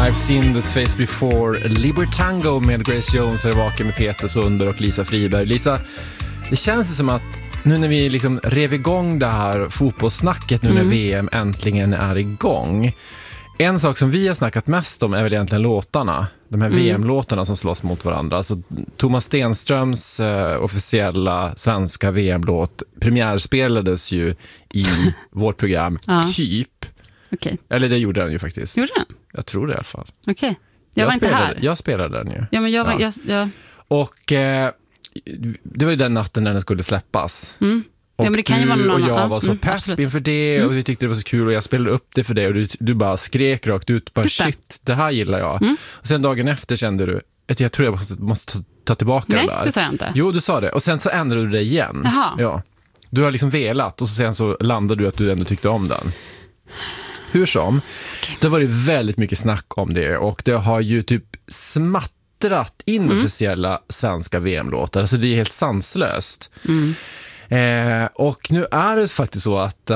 I've seen that face before. Libertango med Grace Jones är vaken med Peter Sundberg och Lisa Friberg. Lisa, det känns som att nu när vi liksom rev igång det här fotbollssnacket nu när VM äntligen är igång. En sak som vi har snackat mest om är väl egentligen låtarna. De här VM-låtarna som slåss mot varandra. Alltså, Thomas Stenströms officiella svenska VM-låt premiärspelades ju i vårt program typ. Okay. Eller det gjorde den ju faktiskt. Gjorde den? Jag tror det i alla fall. Okej. Jag var inte här. Jag spelade den ju. Ja, men jag... Och det var ju den natten när den skulle släppas. Och ja, men det kan ju vara någon och jag annan. var så pepp inför det och vi tyckte det var så kul och jag spelade upp det för dig och du bara skrek rakt ut bara shit, det här gillar jag. Och sen dagen efter kände du att jag tror jag måste ta tillbaka det där. Nej, det sa jag inte. Jo, du sa det. Och sen så ändrade du det igen. Jaha. Ja. Du har liksom velat och sen så landade du att du ändå tyckte om den. Hur som, det var det väldigt mycket snack om det och det har ju typ smattrat in officiella svenska VM-låtar. Alltså det är helt sanslöst. Och nu är det faktiskt så att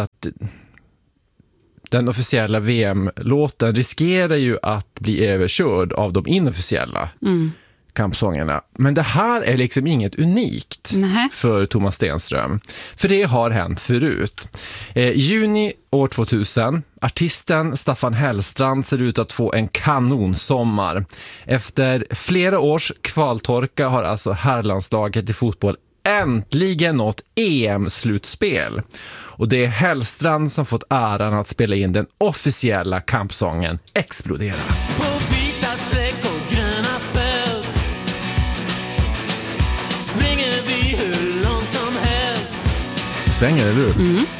den officiella VM-låten riskerar ju att bli överkörd av de inofficiella kampsångerna. Men det här är liksom inget unikt för Thomas Stenström. För det har hänt förut. Juni år 2000, artisten Staffan Hellstrand ser ut att få en kanonsommar. Efter flera års kvaltorka har alltså herrlandslaget i fotboll äntligen nått EM-slutspel. Och det är Hellstrand som fått äran att spela in den officiella kampsången Explodera. På vita streck och gröna fält springer vi hur långt som helst. Svänger, eller hur?